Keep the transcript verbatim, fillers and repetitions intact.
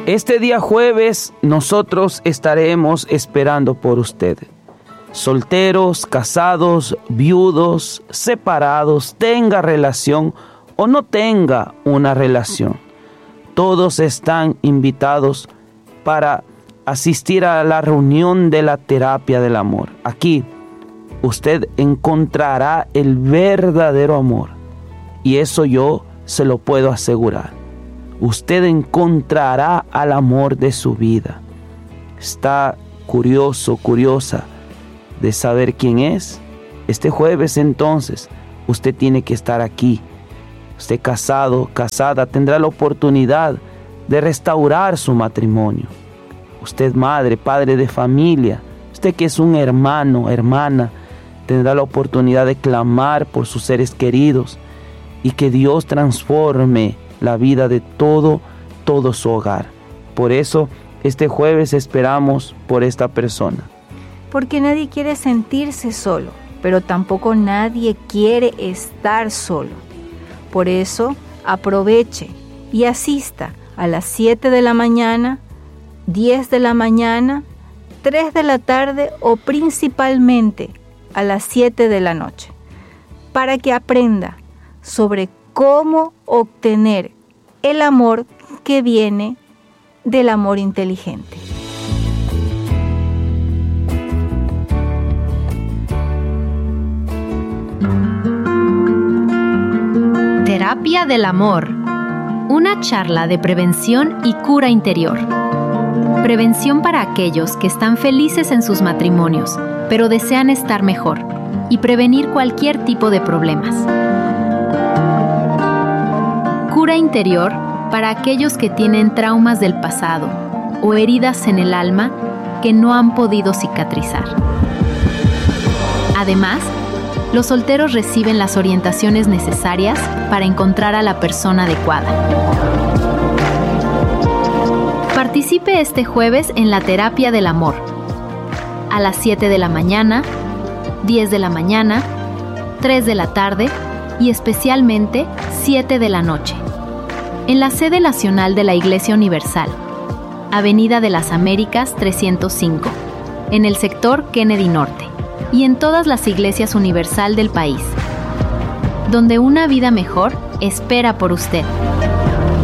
Este día jueves nosotros estaremos esperando por usted. Solteros, casados, viudos, separados, tenga relación o no tenga una relación. Todos están invitados para asistir a la reunión de la terapia del amor. Aquí usted encontrará el verdadero amor. Y eso yo se lo puedo asegurar. Usted encontrará al amor de su vida. ¿Está curioso, curiosa de saber quién es? Este jueves entonces usted tiene que estar aquí. Usted casado, casada, tendrá la oportunidad de restaurar su matrimonio. Usted madre, padre de familia, usted que es un hermano, hermana, tendrá la oportunidad de clamar por sus seres queridos y que Dios transforme la vida de todo, todo su hogar. Por eso, este jueves esperamos por esta persona. Porque nadie quiere sentirse solo, pero tampoco nadie quiere estar solo. Por eso, aproveche y asista a las siete de la mañana, diez de la mañana, tres de la tarde o principalmente a las siete de la noche, para que aprenda sobre cómo obtener el amor que viene del amor inteligente. Terapia del amor. Una charla de prevención y cura interior. Prevención para aquellos que están felices en sus matrimonios, pero desean estar mejor, y prevenir cualquier tipo de problemas. Cura interior para aquellos que tienen traumas del pasado o heridas en el alma que no han podido cicatrizar. Además, los solteros reciben las orientaciones necesarias para encontrar a la persona adecuada. Participe este jueves en la terapia del amor, a las siete de la mañana, diez de la mañana, tres de la tarde y especialmente siete de la noche, en la sede nacional de la Iglesia Universal, Avenida de las Américas trescientos cinco, en el sector Kennedy Norte, y en todas las iglesias universal del país, donde una vida mejor espera por usted.